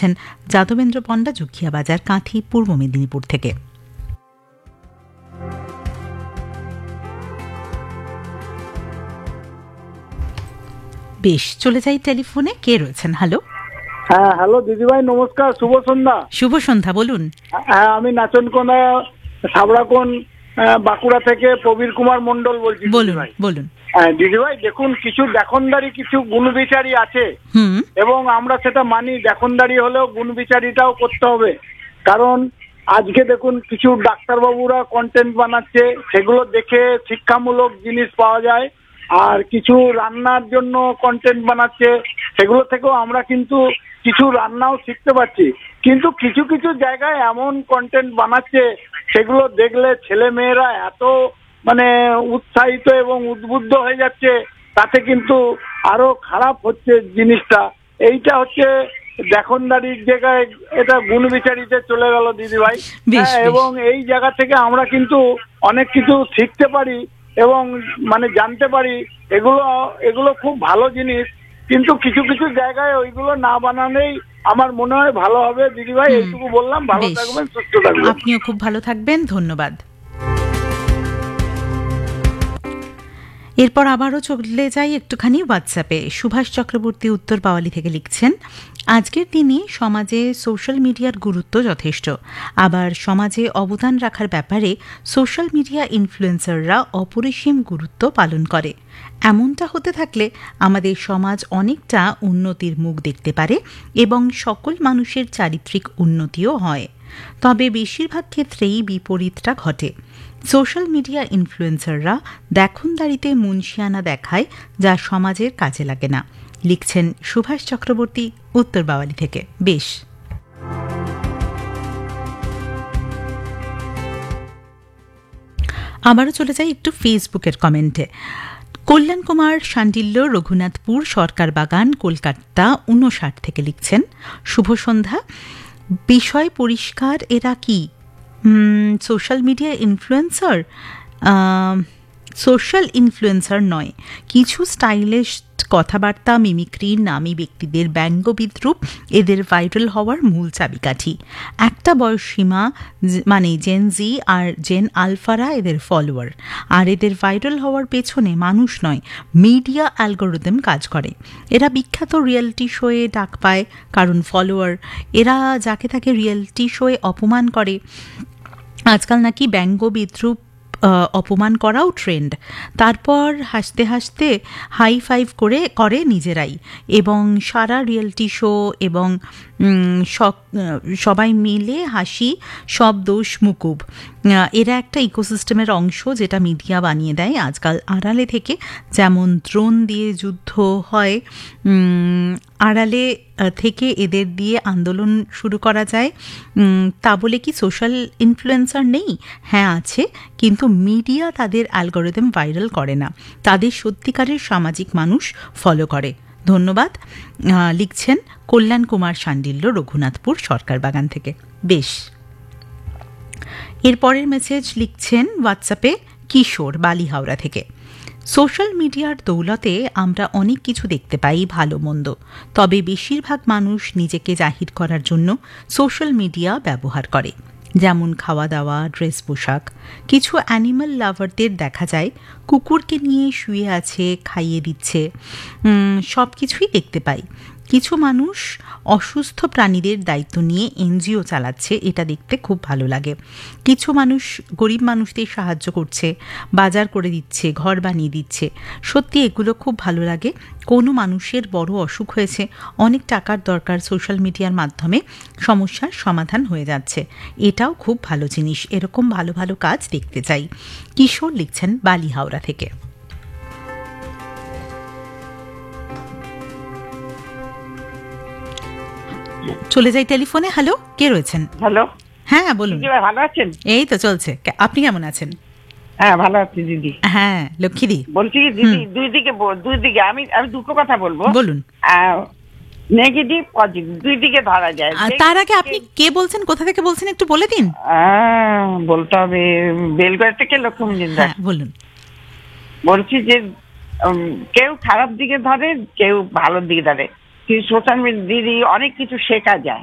লিখছেন যাদবেন্দ্র পণ্ডা, জুখিয়া বাজার, কাঁথি, পূর্ব মেদিনীপুর থেকে। বেশ, চলে যাই টেলিফোনে। কে রয়েছেন? হ্যালো। হ্যাঁ, হ্যালো দিদিভাই, নমস্কার, শুভ সন্ধ্যা। শুভ সন্ধ্যা, বলুন। হ্যাঁ, আমি নাচনকোনা সাবড়াকোণ বাঁকুড়া থেকে প্রবীর কুমার মন্ডল বলছি। বলুন বলুন। হ্যাঁ দিদিভাই, দেখুন, কিছু দেখনদারি, কিছু গুণবিচারী আছে এবং আমরা সেটা মানি। দেখনদারি হলেও গুণবিচারীটাও করতে হবে। কারণ আজকে দেখুন, কিছু ডাক্তারবাবুরা কন্টেন্ট বানাচ্ছে, সেগুলো দেখে শিক্ষামূলক জিনিস পাওয়া যায়। আর কিছু রান্নার জন্য কন্টেন্ট বানাচ্ছে, সেগুলো থেকেও আমরা কিন্তু কিছু রান্নাও শিখতে পারছি। কিন্তু কিছু কিছু জায়গায় এমন কন্টেন্ট বানাচ্ছে, সেগুলো দেখলে ছেলে মেয়েরা এত উৎসাহিত এবং উদ্বুদ্ধ হয়ে যাচ্ছে, তাতে কিন্তু আরো খারাপ হচ্ছে জিনিসটা। এইটা হচ্ছে দেখনদারির জায়গায়, এটা গুণবিচারিতে চলে গেল দিদিভাই। এবং এই জায়গা থেকে আমরা কিন্তু অনেক কিছু শিখতে পারি এবং জানতে পারি। এগুলো খুব ভালো জিনিস, কিন্তু কিছু কিছু জায়গায় ওইগুলো না বানালেই আমার মনে হয় ভালো হবে। দিদিভাই, এইটুকু বললাম। ভালো থাকবেন, সুস্থ থাকবেন। আপনিও খুব ভালো থাকবেন, ধন্যবাদ। এরপর আবারও চলে যাই একটুখানি হোয়াটসঅ্যাপে। সুভাষ চক্রবর্তী উত্তর বাওয়ালি থেকে লিখছেন, আজকের দিনে সমাজে সোশ্যাল মিডিয়ার গুরুত্ব যথেষ্ট। আবার সমাজে অবদান রাখার ব্যাপারে সোশ্যাল মিডিয়া ইনফ্লুয়েন্সাররা অপরিসীম গুরুত্ব পালন করে। এমনটা হতে থাকলে আমাদের সমাজ অনেকটা উন্নতির মুখ দেখতে পারে এবং সকল মানুষের চারিত্রিক উন্নতিও হয়। তবে বেশিরভাগ ক্ষেত্রেই বিপরীতটা ঘটে। সোশ্যাল মিডিয়া ইনফ্লুয়েন্সাররা দেখনদারিতে মুনশিয়ানা দেখায়, যা সমাজের কাজে লাগে না। লিখছেন সুভাষ চক্রবর্তী উত্তর বাওয়ালি থেকে। বেশ, আবারও চলে যাই একটু ফেসবুকের কমেন্টে। কল্যাণ কুমার শান্ডিল্য, রঘুনাথপুর সরকার বাগান, কলকাতা 59 থেকে লিখছেন, শুভ সন্ধ্যা। বিষয় পরিষ্কার, এরা কি social media influencer? Social influencer নয়, কিছু স্টাইলিশ কথাবার্তা, মিমিক্রি, নামী ব্যক্তিদের ব্যঙ্গ বিদ্রুপ এদের ভাইরাল হওয়ার মূল চাবিকাঠি। একটা বয়সসীমা জেন জি আর জেন আলফারা এদের ফলোয়ার, আর এদের ভাইরাল হওয়ার পেছনে মানুষ নয়, মিডিয়া অ্যালগোরিদম কাজ করে। এরা বিখ্যাত রিয়েলিটি শোয়ে ডাক পায় কারণ ফলোয়ার। এরা যাকে তাকে রিয়েলিটি শোয়ে অপমান করে। আজকাল নাকি ব্যঙ্গ বিদ্রুপ অপমান করাও ট্রেন্ড। তারপর হাসতে হাসতে হাই ফাইভ করে নিজেরাই, এবং সারা রিয়েলিটি শো এবং সবাই মিলে হাসি, সব দোষ মুকুব। এরা একটা ইকোসিস্টেমের অংশ, যেটা মিডিয়া বানিয়ে দেয় আজকাল আড়ালে থেকে। যেমন ড্রোন দিয়ে যুদ্ধ হয়, আড়ালে থেকে এদের দিয়ে আন্দোলন শুরু করা যায়। তা বলে কি সোশ্যাল ইনফ্লুয়েন্সার নেই? হ্যাঁ আছে, কিন্তু মিডিয়া তাদের অ্যালগোরিদম ভাইরাল করে না, তাদের সত্যিকারের সামাজিক মানুষ ফলো করে। ধন্যবাদ, লিখছেন কল্যাণ কুমার শান্ডিল্য, রঘুনাথপুর সরকার বাগান থেকে। বেশ, এরপরের মেসেজ লিখছেন হোয়াটসঅ্যাপে কিশোর, বালিহাওড়া থেকে। সোশ্যাল মিডিয়ার দৌলতে আমরা অনেক কিছু দেখতে পাই, ভালো মন্দ। তবে বেশিরভাগ মানুষ নিজেকে জাহির করার জন্য সোশ্যাল মিডিয়া ব্যবহার করে, যেমন খাওয়া দাওয়া, ড্রেস, পোশাক। কিছু অ্যানিম্যাল লাভারদের দেখা যায় কুকুরকে নিয়ে শুয়ে আছে, খাইয়ে দিচ্ছে, সব কিছুই দেখতে পাই। কিছু মানুষ অসুস্থ প্রাণীদের দায়িত্ব নিয়ে এনজিও চালাচ্ছে, এটা দেখতে খুব ভালো লাগে। কিছু মানুষ গরিব মানুষদের সাহায্য করছে, বাজার করে দিচ্ছে, ঘর বানিয়ে দিচ্ছে। সত্যি এগুলো খুব ভালো লাগে। কোনো মানুষের বড় অসুখ হয়েছে, অনেক টাকার দরকার, সোশ্যাল মিডিয়ার মাধ্যমে সমস্যার সমাধান হয়ে যাচ্ছে। এটাও খুব ভালো জিনিস। এরকম ভালো ভালো কাজ দেখতে চাই। কিশোর লিখছেন বালিহাওড়া থেকে। চলে যাই টেলিফোনে। হ্যালো, কে রয়েছেন? হ্যালো, হ্যাঁ বলুন। ভালো আছেন? এই তো চলছে। আপনি কেমন আছেন? হ্যাঁ ভালো আছি দিদি। হ্যাঁ লক্ষ্মীদি বলছি দিদি, দুই দিকে আমি দুটো কথা বলবো। বলুন। নেগেটিভ পজিটিভ দুই দিকে ধরা যায়। তার আগে আপনি কে বলছেন, কোথা থেকে বলছেন একটু বলে দিন। বলতে হবে বেলগড় থেকে লক্ষ্মী জিন্দা। বলুন। বলছি যে কেউ খারাপ দিকে ধরে, কেউ ভালো দিকে ধরে। সোশ্যাল মিডিয়া দিদি অনেক কিছু শেখা যায়।